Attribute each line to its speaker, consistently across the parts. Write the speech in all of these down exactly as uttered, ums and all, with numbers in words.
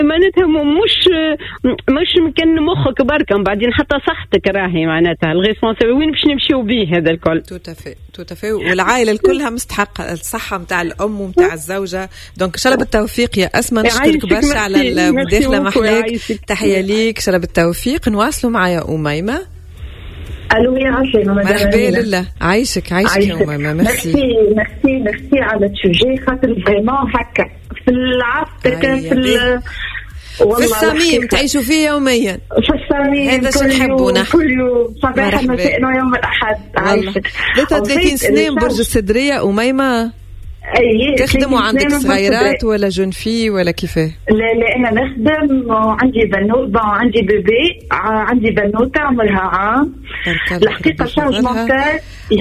Speaker 1: معناتها مش مش ممكن مخك بركة بعدين حتى صحتك راهي معناتها الريسبونسابيل وين باش نمشيو بيه هذا الكل.
Speaker 2: توتافي توتافي والعائلة كلها مستحقة الصحة متاع الأم ومتاع الزوجة. دونك شلا بالتوفيق يا أسماء، نشكرك برشا على المداخلة محلاك، تحية ليك، شلا بالتوفيق. نواصلوا معايا أميمة.
Speaker 3: الو يا عسلامة
Speaker 2: مرحبا لله، عايشك عايشك يا أميمة.
Speaker 3: ميرسي ميرسي ميرسي على السوجي خاطر فريمون هكا في العصر كان في
Speaker 2: في الصميم تعيشوا فيه يوميا
Speaker 3: في الصميم
Speaker 2: هذا شو نحبوا نحن
Speaker 3: كل يوم صباحا مساء يوم الأحد. عايشك
Speaker 2: ثلاثة وثلاثين سنة برج السدرية أميمة.
Speaker 3: أيه
Speaker 2: تخدموا عندك صغيرات ولا جون في ولا كيفاه؟
Speaker 3: لا لا أنا نخدم وعندي بنوت عندي بيبي عندي بنوتة عمرها عام. الحقيقة شارج مونتال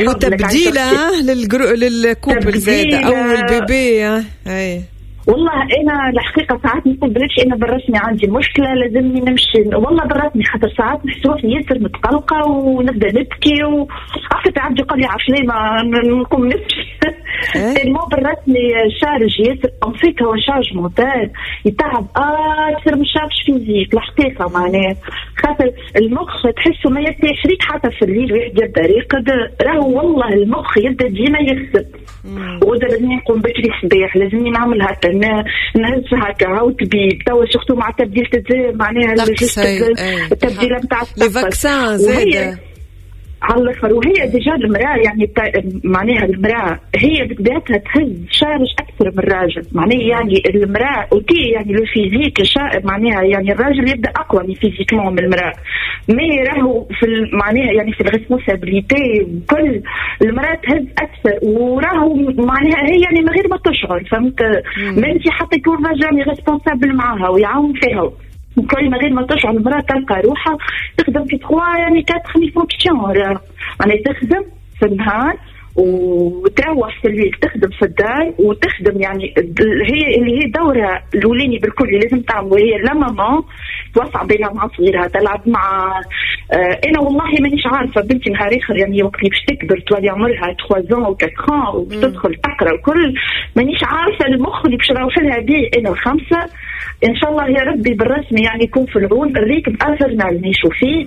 Speaker 2: وتبديلة للجرو للكوبل زادة أول بيبي. أي
Speaker 3: والله انا الحقيقه ساعات نقول بلاش انا بالرسمي عندي مشكله لازمني نمشي والله بالرسمي خاطر ساعات نحس روحي ياسر متقلقه ونبدا نبكي وعرفت عبدي قال لي عشلي ما نقوم نبكي المو بالرسمي شارج ياسر انفيك هو شارج مونتال يتعب اكثر من شارج فيزيك الحقيقه معناها خاطر المخ تحسه ما يرتاحش ريت حتى في الليل واحد يبدا يرقد راهو والله المخ يبدا ديما يخسر وإذا لازمني نقوم بكري صباح لازمني نعمل هكا نهز هكا عاود طبيب توا سورتو مع تبديل تزايد معناها التبديله نتاع
Speaker 2: لي فاكسان زاد
Speaker 3: على الاخر. وهي ديجا المراه يعني معناها المراه هي بطبيعتها تهز شارج اكثر من الراجل معناها يعني المراه اوكي يعني لو فيزيك معناها يعني الراجل يبدا اقوى من فيزيكمون من المراه مي راهو في معناها يعني في الريسبونسابيلتي كل المراه تهز اكثر وراهو معناها هي يعني من غير ما تشعر فهمت ما انت حتى يكون راجل ريسبونسابل معها ويعاون فيها كل ما غير ما تشعر المرأة تلقى روحها تخدم في تخوا يعني كاتخ مي فونكسيون يعني تخدم في النهار وتروح في الليل تخدم في الدار وتخدم يعني هي اللي هي دورها الأولاني بالكل لازم تعمل هي لا ماما توسع بينها مع صغيرها تلعب مع آه انا والله مانيش عارفه بنتي نهار اخر يعني وقت باش تكبر تولي عمرها ثلاثة و أربعة وتدخل تقرا وكل مانيش عارفه المخ اللي باش نروح لها به انا الخمسه ان شاء الله يا ربي بالرسمي يعني يكون في العون الريتم انفرنال نعيشوا فيه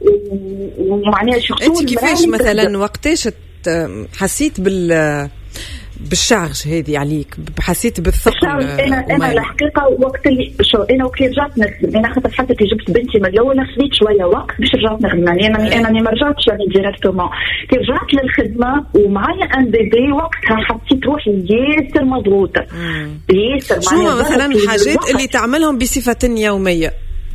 Speaker 3: ومعناها شغل.
Speaker 2: انت كيفاش مثلا وقتاش حسيت بال بالشارج هذه عليك حسيت بالثقل؟
Speaker 3: انا انا الحقيقه وقت اللي شو انا وكي رجعت نخدم انا خاطر حتى كي جبت بنتي من الاول خذيت شويه وقت باش رجعت نخدم يعني انا انا ما رجعتش يعني ديريكتومون كي رجعت للخدمه ومعايا ان بيبي وقتها حسيت روحي ياسر مضغوطه ياسر.
Speaker 2: شنو مثلا الحاجات اللي تعملهم بصفه يوميه؟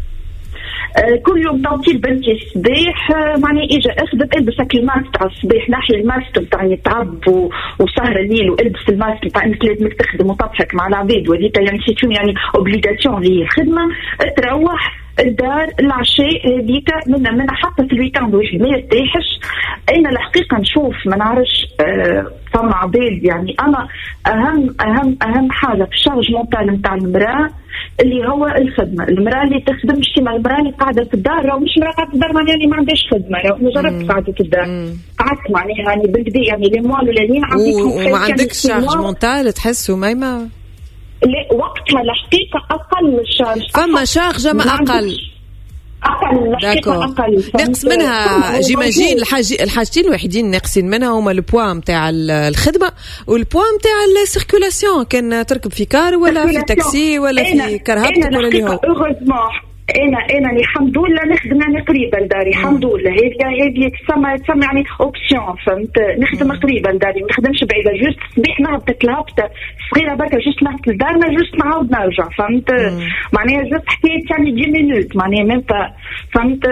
Speaker 3: آه كل يوم نعطي لبنتي الصباح آه معني اجا اخذ البس الماسك تاع الصباح ناحيه الماسك تاع يتعب وسهر الليل والبس الماسك تاع انك لازمك تخدم وتضحك مع العباد وليت يعني سيتون يعني اوبليغاسيون لي الخدمه تروح الدار العشاء هذيك منا منا حتى في الويكاند واحد ما يرتاحش. انا الحقيقه نشوف ما نعرفش آه فما عباد يعني انا اهم اهم اهم حاجه في الشارج مونتال نتاع المراه اللي هو الخدمه. المراه اللي تخدم مش كيما المراه اللي قاعده في الدار راهو مش مراه قاعده في الدار معناها يعني ما عندهاش خدمه راهو مجرد قاعده في الدار قعدت معناها يعني بالكدا يعني لي موا الاولين عندك
Speaker 2: وما عندكش شارج مونتال تحسوا ميمه
Speaker 3: لا وقتها الحقيقه اقل الشارج
Speaker 2: فما شارج ما اقل
Speaker 3: اقل الحقيقه اقل
Speaker 2: نقص منها جيماجين الحاج الحاجتين الوحيدين ناقصين منها هما البوا نتاع الخدمه والبوا نتاع السيركولاسيون كان تركب في كار ولا في تاكسي ولا في كرهبتك ولا اللي هو
Speaker 3: انا انا الحمد لله نخدم يعني قريبه لداري الحمد لله هذه هذه تسمى تسمى يعني اوبسيون فهمت نخدم قريبه لداري ما نخدمش بعيده جوست صبيح نهبط الهبطه صغيره بركه جوست نهبط لدارنا جوست نعاود نرجع فهمت معناها جوست حكايه يعني عشر مينوت معناها ميم با فهمت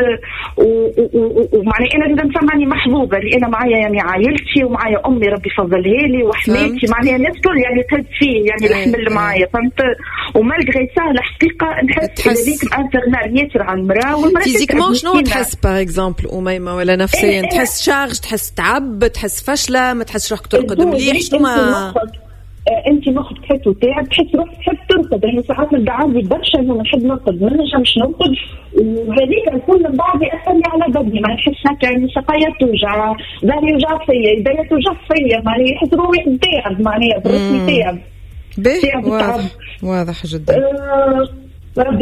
Speaker 3: ومعناها انا نقدر نسمعني محظوظه اللي انا معايا يعني عائلتي ومعايا امي ربي يفضلها لي وحماتي معناها الناس كل يعني تهز فيه يعني الحمل اللي معايا فهمت ومالغري سا الحقيقه نحس هذيك انترنال ياسر على المراه والمراه
Speaker 2: فيزيكمون شنو تحس باغ اكزومبل أميمة ولا نفسيا تحس شارج تحس تعب تحس فشله ما تحس روحك ترقد مليح شنو ما
Speaker 3: انت مخك تحسه تعب تحس روحك تحب ترقد يعني ساعات نبدا عندي برشا انه نحب نرقد ما نجمش نرقد وهذيك الكل من بعد ياثر لي على بدني ما نحس هكا يعني ساقيا توجع ظهري يوجع فيا يديا توجع فيا معناها يحس روحي تعب معناها برسمي تعب
Speaker 2: واضح واضح جدا.
Speaker 3: أه ربي